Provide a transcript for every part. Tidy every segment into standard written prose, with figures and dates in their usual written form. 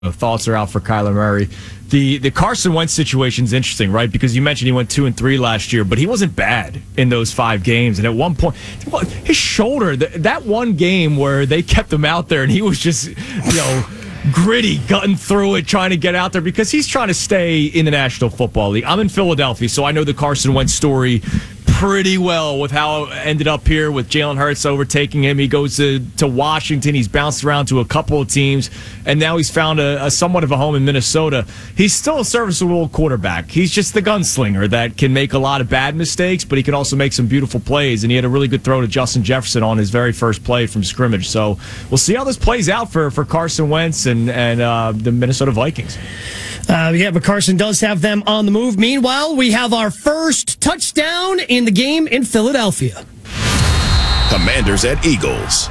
thoughts are out for Kyler Murray. The Carson Wentz situation is interesting, right? Because you mentioned he went 2-3 last year, but he wasn't bad in those 5 games. And at one point, his shoulder, that one game where they kept him out there and he was just, gritty, gutting through it, trying to get out there because he's trying to stay in the National Football League. I'm in Philadelphia, so I know the Carson Wentz story pretty well with how it ended up here with Jalen Hurts overtaking him. He goes to Washington. He's bounced around to a couple of teams, and now he's found a somewhat of a home in Minnesota. He's still a serviceable quarterback. He's just the gunslinger that can make a lot of bad mistakes, but he can also make some beautiful plays, and he had a really good throw to Justin Jefferson on his very first play from scrimmage. So we'll see how this plays out for Carson Wentz and the Minnesota Vikings. But Carson does have them on the move. Meanwhile, we have our first touchdown in the game in Philadelphia. Commanders at Eagles.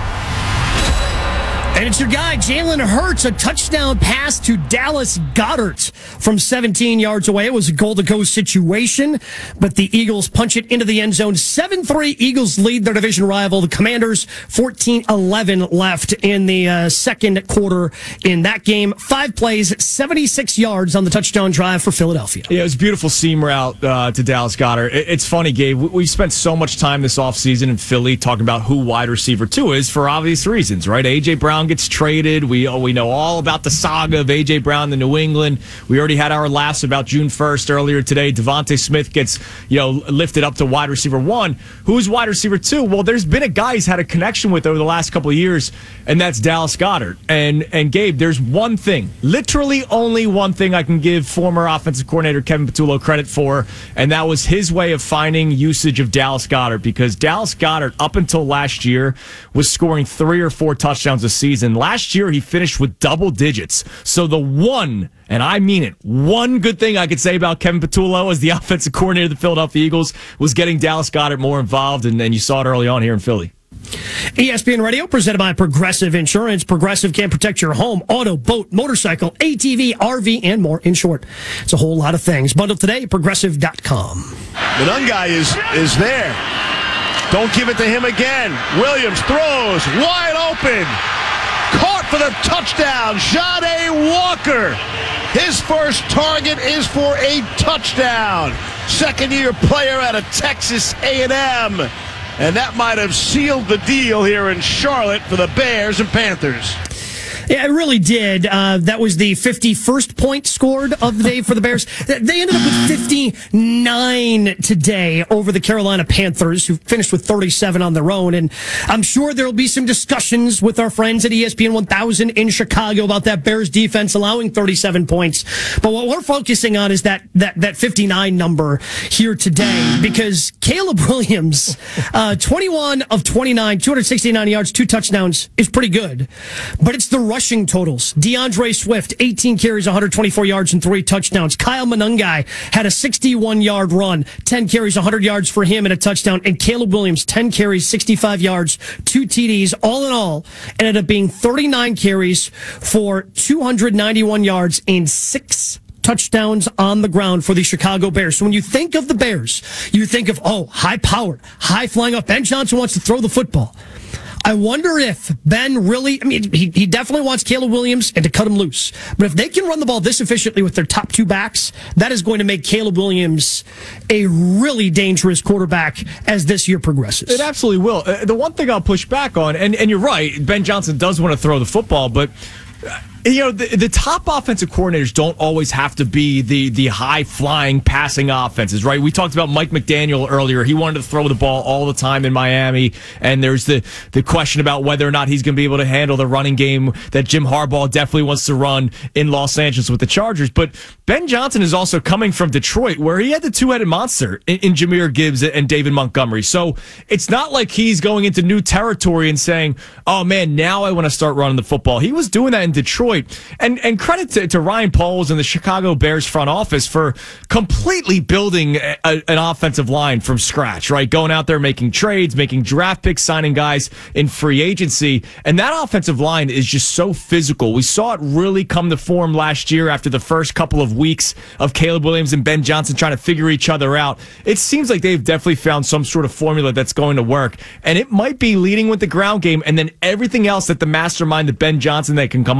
And it's your guy, Jalen Hurts, a touchdown pass to Dallas Goedert from 17 yards away. It was a goal-to-go situation, but the Eagles punch it into the end zone. 7-3, Eagles lead their division rival, the Commanders. 14-11 left in the second quarter in that game. 5 plays, 76 yards on the touchdown drive for Philadelphia. Yeah, it was a beautiful seam route to Dallas Goedert. It's funny, Gabe. We've spent so much time this offseason in Philly talking about who wide receiver 2 is for obvious reasons, right? A.J. Brown gets traded. We know all about the saga of A.J. Brown in New England. We already had our laughs about June 1st earlier today. Devontae Smith gets lifted up to wide receiver 1. Who's wide receiver 2? Well, there's been a guy he's had a connection with over the last couple of years, and that's Dallas Goedert. And Gabe, there's one thing, literally only one thing I can give former offensive coordinator Kevin Patullo credit for, and that was his way of finding usage of Dallas Goedert, because Dallas Goedert, up until last year, was scoring 3 or 4 touchdowns a season. Last year, he finished with double digits. So the one, and I mean it, one good thing I could say about Kevin Patullo as the offensive coordinator of the Philadelphia Eagles was getting Dallas Goedert more involved, and you saw it early on here in Philly. ESPN Radio, presented by Progressive Insurance. Progressive can protect your home, auto, boat, motorcycle, ATV, RV, and more. In short, it's a whole lot of things. Bundle today at Progressive.com. Monangai is there. Don't give it to him again. Williams throws, wide open. Caught for the touchdown. Jahdae Walker. His first target is for a touchdown. Second-year player out of Texas A&M. And that might have sealed the deal here in Charlotte for the Bears and Panthers. Yeah, it really did. That was the 51st point scored of the day for the Bears. They ended up with 59 today over the Carolina Panthers, who finished with 37 on their own. And I'm sure there will be some discussions with our friends at ESPN 1000 in Chicago about that Bears defense allowing 37 points. But what we're focusing on is that 59 number here today, because Caleb Williams, 21 of 29, 269 yards, 2 touchdowns is pretty good. But it's the rushing totals. DeAndre Swift, 18 carries, 124 yards, and 3 touchdowns. Kyle Monangai had a 61-yard run, 10 carries, 100 yards for him and a touchdown. And Caleb Williams, 10 carries, 65 yards, 2 TDs. All in all, ended up being 39 carries for 291 yards and 6 touchdowns on the ground for the Chicago Bears. So when you think of the Bears, you think of, high-powered, high-flying up. Ben Johnson wants to throw the football. I wonder if Ben really, he definitely wants Caleb Williams and to cut him loose. But if they can run the ball this efficiently with their top 2 backs, that is going to make Caleb Williams a really dangerous quarterback as this year progresses. It absolutely will. The one thing I'll push back on, and you're right, Ben Johnson does want to throw the football, but the top offensive coordinators don't always have to be the high-flying passing offenses, right? We talked about Mike McDaniel earlier. He wanted to throw the ball all the time in Miami, and there's the question about whether or not he's going to be able to handle the running game that Jim Harbaugh definitely wants to run in Los Angeles with the Chargers. But Ben Johnson is also coming from Detroit, where he had the two-headed monster in Jahmyr Gibbs and David Montgomery. So it's not like he's going into new territory and saying, oh, man, now I want to start running the football. He was doing that in Detroit. And credit to Ryan Poles and the Chicago Bears front office for completely building an offensive line from scratch, right? Going out there, making trades, making draft picks, signing guys in free agency. And that offensive line is just so physical. We saw it really come to form last year after the first couple of weeks of Caleb Williams and Ben Johnson trying to figure each other out. It seems like they've definitely found some sort of formula that's going to work. And it might be leading with the ground game and then everything else that the mastermind that Ben Johnson they can come up with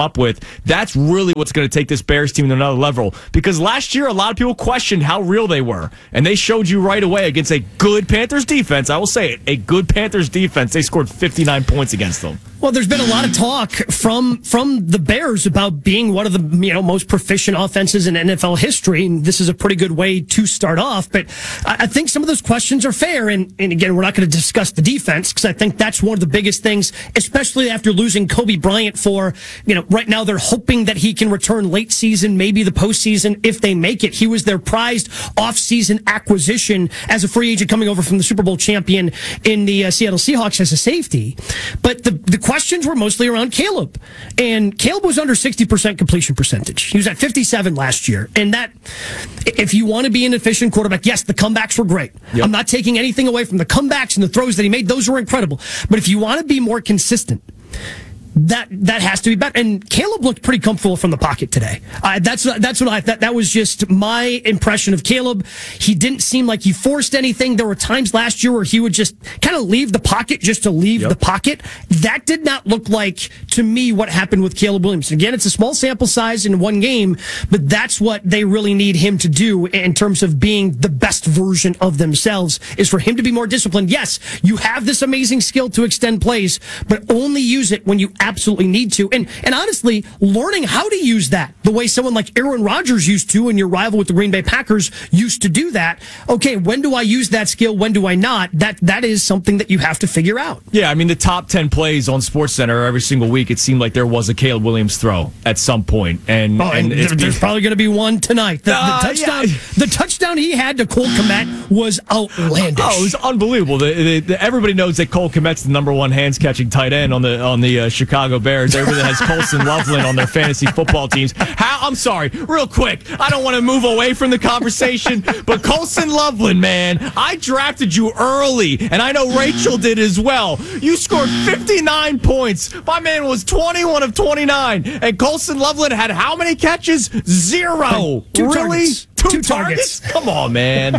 That's really what's going to take this Bears team to another level. Because last year, a lot of people questioned how real they were. And they showed you right away against a good Panthers defense. I will say it, a good Panthers defense. They scored 59 points against them. Well, there's been a lot of talk from the Bears about being one of the most proficient offenses in NFL history, and this is a pretty good way to start off. But I think some of those questions are fair, and again, we're not going to discuss the defense because I think that's one of the biggest things, especially after losing Kobe Bryant for, right now they're hoping that he can return late season, maybe the postseason if they make it. He was their prized off-season acquisition as a free agent coming over from the Super Bowl champion in the Seattle Seahawks as a safety. But the questions were mostly around Caleb. And Caleb was under 60% completion percentage. He was at 57 last year. And that, if you want to be an efficient quarterback, yes, the comebacks were great. Yep. I'm not taking anything away from the comebacks and the throws that he made. Those were incredible. But if you want to be more consistent, that has to be better. And Caleb looked pretty comfortable from the pocket today. That's what that was just my impression of Caleb. He didn't seem like he forced anything. There were times last year where he would just kind of leave the pocket just to leave the pocket. That did not look like, to me, what happened with Caleb Williams. Again, it's a small sample size in one game, but that's what they really need him to do in terms of being the best version of themselves, is for him to be more disciplined. Yes, you have this amazing skill to extend plays, but only use it when you absolutely need to. And honestly, learning how to use that the way someone like Aaron Rodgers used to, and your rival with the Green Bay Packers used to do that. Okay, when do I use that skill? When do I not? That is something that you have to figure out. Yeah, I mean, the top 10 plays on SportsCenter every single week, it seemed like there was a Caleb Williams throw at some point. And there's probably going to be one tonight. The touchdown he had to Cole Kmet was outlandish. Oh, it was unbelievable. Everybody knows that Cole Kmet's the number one hands-catching tight end on the Chicago Bears. Everybody that has Colson Loveland on their fantasy football teams. I'm sorry, real quick. I don't want to move away from the conversation, but Colson Loveland, man, I drafted you early, and I know Rachel did as well. You scored 59 points. My man was 21 of 29, and Colson Loveland had how many catches? 0. Two really? Targets. Two targets? Come on, man.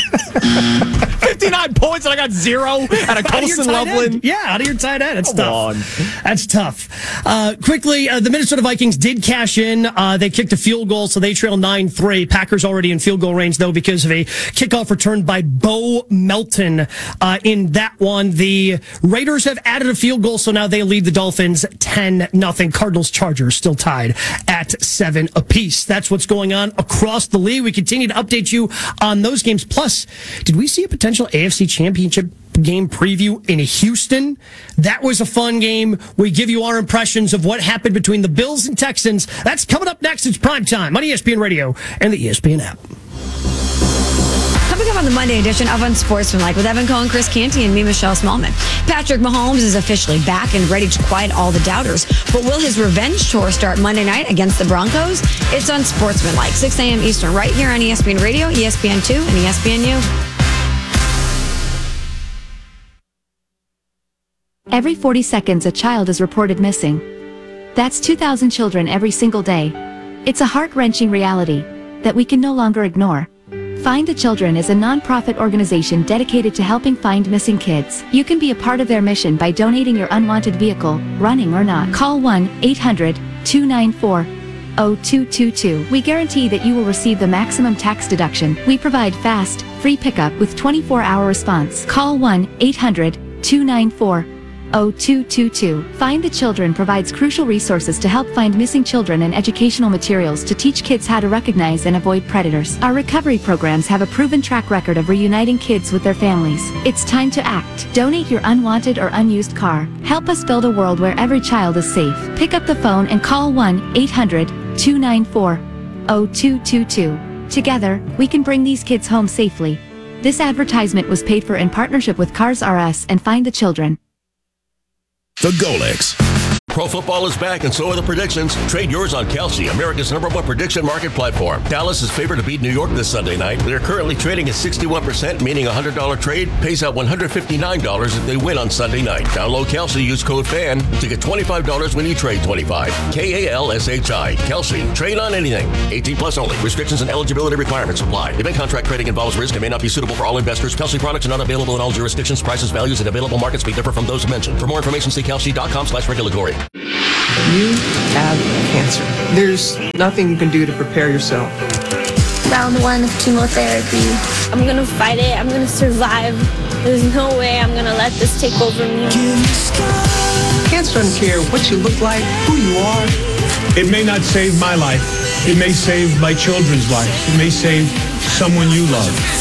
59 points and I got 0 out of Colson Loveland. Yeah, out of your tight end. It's tough. On. That's tough. Quickly, the Minnesota Vikings did cash in. They kicked a field goal, so they trail 9-3. Packers already in field goal range, though, because of a kickoff return by Bo Melton in that one. The Raiders have added a field goal, so now they lead the Dolphins 10-0. Cardinals-Chargers still tied at 7 apiece. That's what's going on across the league. We continue to update you on those games. Plus, did we see a potential AFC Championship game preview in Houston? That was a fun game. We give you our impressions of what happened between the Bills and Texans. That's coming up next. It's Prime Time on ESPN Radio and the ESPN app. Coming up on the Monday edition of Unsportsmanlike with Evan Cohen, Chris Canty, and me, Michelle Smallman. Patrick Mahomes is officially back and ready to quiet all the doubters. But will his revenge tour start Monday night against the Broncos? It's Unsportsmanlike, 6 a.m. Eastern, right here on ESPN Radio, ESPN2, and ESPNU. Every 40 seconds, a child is reported missing. That's 2,000 children every single day. It's a heart-wrenching reality that we can no longer ignore. Find the Children is a non-profit organization dedicated to helping find missing kids. You can be a part of their mission by donating your unwanted vehicle, running or not. Call 1-800-294-0222. We guarantee that you will receive the maximum tax deduction. We provide fast, free pickup with 24-hour response. Call 1-800-294-0222. Find the Children provides crucial resources to help find missing children and educational materials to teach kids how to recognize and avoid predators. Our recovery programs have a proven track record of reuniting kids with their families. It's time to act. Donate your unwanted or unused car. Help us build a world where every child is safe. Pick up the phone and call 1-800-294-0222. Together, we can bring these kids home safely. This advertisement was paid for in partnership with Cars R Us and Find the Children. The Golex. Pro football is back, and so are the predictions. Trade yours on Kalshi, America's #1 prediction market platform. Dallas is favored to beat New York this Sunday night. They're currently trading at 61%, meaning a $100 trade pays out $159 if they win on Sunday night. Download Kalshi, use code FAN to get $25 when you trade $25. KALSHI. Kalshi. Trade on anything. 18 plus only. Restrictions and eligibility requirements apply. Event contract trading involves risk and may not be suitable for all investors. Kalshi products are not available in all jurisdictions. Prices, values, and available markets may differ from those mentioned. For more information, see kalshi.com/regulatory. You have cancer. There's nothing you can do to prepare yourself. Round 1 of chemotherapy. I'm gonna fight it. I'm gonna survive. There's no way I'm gonna let this take over me. Cancer doesn't care what you look like, who you are. It may not save my life. It may save my children's life. It may save someone you love.